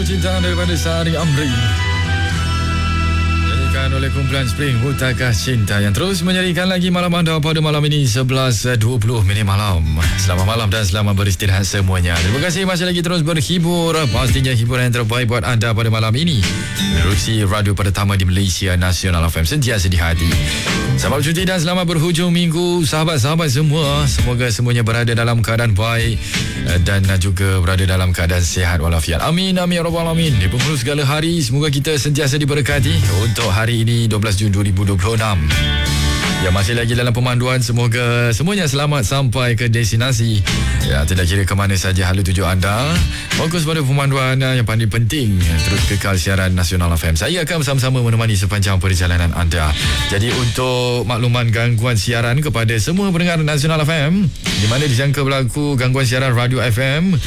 Cinta daripada Sari Amri, nyanyikan oleh kumpulan Spring Butakah Cinta yang terus menyanyikan lagi malam anda pada malam ini 11.20 malam. Selamat malam dan selamat beristirahat semuanya. Terima kasih masih lagi terus berhibur. Pastinya hiburan yang terbaik buat anda pada malam ini menerusi radio pertama di Malaysia, Nasional FM, sentiasa di hati. Selamat bercuti dan selamat berhujung minggu sahabat-sahabat semua. Semoga semuanya berada dalam keadaan baik dan juga berada dalam keadaan sihat walafiat. Amin, amin, ya rabbal alamin. Di penghulu segala hari, semoga kita sentiasa diberkati. Untuk hari ini 12 Jun 2026, yang masih lagi dalam pemanduan, semoga semuanya selamat sampai ke destinasi. Ya, tidak kira ke mana saja hala tuju anda, fokus pada pemanduan yang paling penting. Terus kekal siaran Nasional FM. Saya akan bersama-sama menemani sepanjang perjalanan anda. Jadi untuk makluman gangguan siaran kepada semua pendengar Nasional FM, di mana disangka berlaku gangguan siaran radio FM,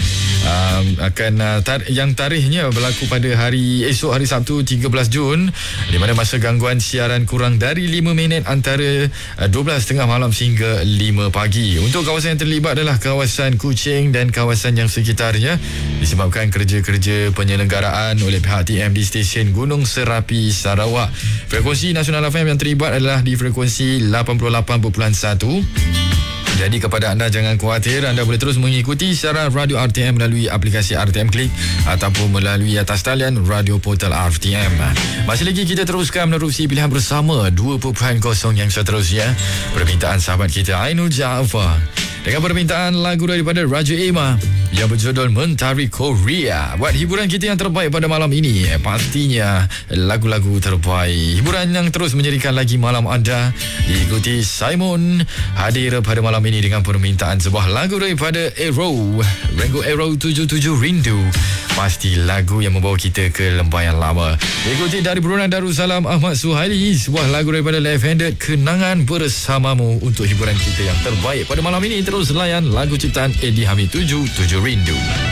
yang tarikhnya berlaku pada hari esok, hari Sabtu 13 Jun, di mana masa gangguan siaran kurang dari 5 minit antara 12.30 malam sehingga 5 pagi. Untuk kawasan yang terlibat adalah kawasan Kuching dan kawasan yang sekitarnya, disebabkan kerja-kerja penyelenggaraan oleh pihak TM di stesen Gunung Serapi, Sarawak. Frekuensi Nasional FM yang terlibat adalah di frekuensi 88.1. Jadi kepada anda, jangan khawatir, anda boleh terus mengikuti siaran radio RTM melalui aplikasi RTM Click ataupun melalui atas talian radio portal RTM. Masih lagi kita teruskan menerusi pilihan bersama 2.0 yang seterusnya. Permintaan sahabat kita Ainul Jaafar dengan permintaan lagu daripada Raja Emma yang berjudul Mentari Korea. Buat hiburan kita yang terbaik pada malam ini, pastinya lagu-lagu terbaik, hiburan yang terus menjadikan lagi malam anda. Diikuti Simon hadir pada malam ini dengan permintaan sebuah lagu daripada Arrow, Rango Arrow 77 Rindu. Pasti lagu yang membawa kita ke lembah yang lama. Diikuti dari Brunei Darussalam Ahmad Suhaili, sebuah lagu daripada Left Handed, Kenangan Bersamamu. Untuk hiburan kita yang terbaik pada malam ini, terus layan lagu ciptaan Eddie Hamid 77 Rindu.